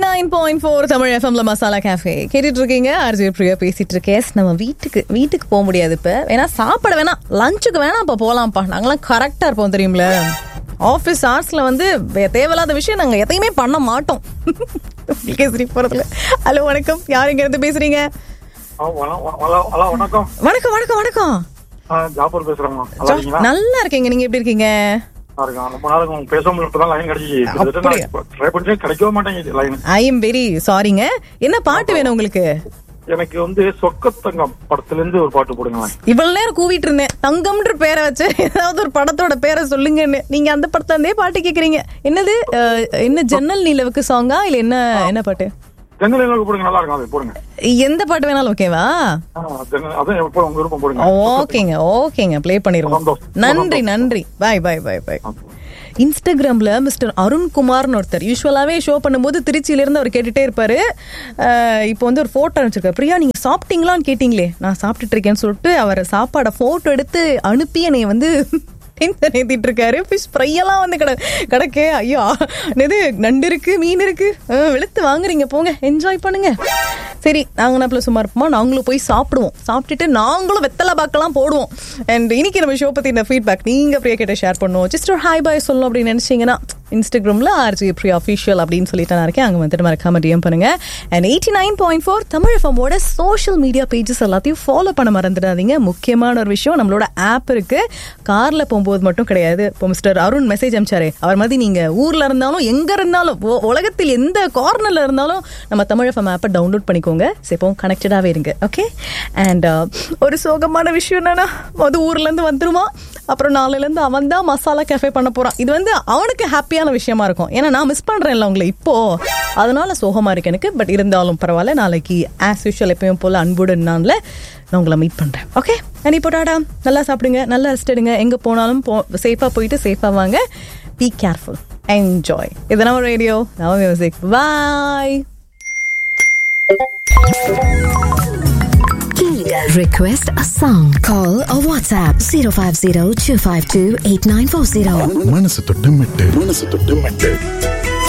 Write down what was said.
89.4 தமிழ் எஃப்எம்ல மசாலா கேஃபே கேட்டுட்டு இருக்கீங்க. ஆர்ஜே பிரியா பேசிட்டு இருக்கேன். நம்ம வீட்டுக்கு போக முடியாது இப்ப, வேணா சாப்பிட வேணாம், லஞ்சுக்கு வேணா இப்ப போலாம்ப்பா. நாங்களாம் கரெக்டா இருப்போம் தெரியுமில. ஆஃபீஸ் ஹார்ஸ்ல வந்து தேவையில்லாத விஷயம் நாங்க எதையுமே பண்ண மாட்டோம். போறதுல. ஹலோ வணக்கம், யார் இங்க இருந்து பேசுறீங்க? வணக்கம் வணக்கம் வணக்கம் வணக்கம். ஜாபர் பேசுறேன். நல்லா இருக்கீங்க, நீங்க எப்படி இருக்கீங்க? ஐ எம் வெரி சாரிங்க. என்ன பாட்டு வேணும் உங்களுக்கு? எனக்கு வந்து சொக்கத்தங்கம் படத்துல இருந்து ஒரு பாட்டு போடுங்க. இவ்வளவு நேரம் கூவிட்டு இருந்தேன், தங்கம்ன்ற பேரை வச்சு ஏதாவது ஒரு படத்தோட பேரை சொல்லுங்கன்னு. நீங்க அந்த படத்துல இருந்தே பாட்டு கேக்குறீங்க. என்னது, என்ன ஜன்னல் நிலவுக்கு சாங்கா இல்ல என்ன பாட்டு? ஜன்னல் நிலவுக்கு போடுங்க, நல்லா இருக்கும். அது போடுங்க, எந்த பாட்டு வேணாலும் ஓகேவா? ஓகேங்க ஓகேங்க, ப்ளே பண்ணிருவோம். நன்றி நன்றி, பாய் பாய் பாய் பாய். இன்ஸ்டாகிராம்ல மிஸ்டர் அருண்குமார்னு ஒருத்தர் யூஸ்வலாவே ஷோ பண்ணும்போது திருச்சியில இருந்து அவர் கேட்டுட்டே இருப்பாரு. இப்போ வந்து ஒரு போட்டோ அனுப்பிச்சிருக்காரு. பிரியா நீங்க சாப்பிட்டீங்களான்னு கேட்டீங்களே, நான் சாப்பிட்டுட்டு இருக்கேன்னு சொல்லிட்டு அவர் சாப்பாட போட்டோ எடுத்து அனுப்பி என்னை வந்து நேத்திட்டு இருக்காரு. ஃபிஷ் ஃப்ரை எல்லாம் வந்து கிடக்கு. ஐயோ, இது நண்டு இருக்கு, மீன் இருக்கு, வெளுத்து வாங்குறீங்க, போங்க என்ஜாய் பண்ணுங்க. சரி, நாங்க என்ன சும்மா இருப்போமா, நாங்களும் போய் சாப்பிடுவோம். சாப்பிட்டுட்டு நாங்களும் வெத்தலை பாக்கெல்லாம் போடுவோம். அண்ட் இன்னைக்கு நம்ம ஷோ பத்தி இந்த ஃபீட்பேக் நீங்க பிரியா கிட்ட ஷேர் பண்ணுவோம். ஜஸ்ட் ஒரு ஹாய் பாய் சொல்லணும் அப்படின்னு நினைச்சீங்கன்னா இன்ஸ்டாகிராம்ல ஆர்ஜே பிரியா அஃபிஷியல் அப்படின்னு சொல்லிட்டு நான் இருக்கேன். அங்கே வந்துட்டு மறக்காம டிஎம் பண்ணுங்க. And 89.4 Tamil எஃப்எம்மோட social media pages எல்லாத்தையும் ஃபாலோ பண்ண மறந்துடாதீங்க. முக்கியமான ஒரு விஷயம், நம்மளோட ஆப் இருக்கு. கார்ல போகும்போது மட்டும் கிடையாது. இப்போ மிஸ்டர் அருண் மெசேஜ் அனுப்பிச்சாரு, அவர் மாதிரி நீங்க ஊர்ல இருந்தாலும் எங்க இருந்தாலும் உலகத்தில் எந்த கார்னர்ல இருந்தாலும் நம்ம தமிழ் எஃப்எம் ஆப்பை டவுன்லோட் பண்ணிக்கோங்க. இப்போ கனெக்டடாவே இருங்க, ஓகே? அண்ட் ஒரு சோகமான விஷயம் என்னன்னா, அது ஊர்ல இருந்து வந்துருமா, அப்புறம் நாளையில இருந்து அவன் தான் மசாலா கேஃபே பண்ண போறான். இது வந்து அவனுக்கு ஹாப்பியான விஷயமா இருக்கும். ஏன்னா நான் மிஸ் பண்றேன்ல உங்களை இப்போ, அதனால சோகமா இருக்கு எனக்கு. பட் இருந்தாலும் பரவாயில்ல, நாளைக்கு ஆஸ் யூஷுவல் எப்பயும் போல அன்புடன் நான் உங்களை மீட் பண்றேன், ஓகே? அனி போட்டாடா, நல்லா சாப்பிடுங்க, நல்லா ரெஸ்ட் எடுங்க. எங்க போனாலும் சேஃபா போயிட்டு சேஃபா வாங்க. Be careful, enjoy. இது நம்ம ரேடியோ, நம்ம music. Bye. Request a song. Call or WhatsApp 050-252-8940. மனசு தொட்டு மெட்டு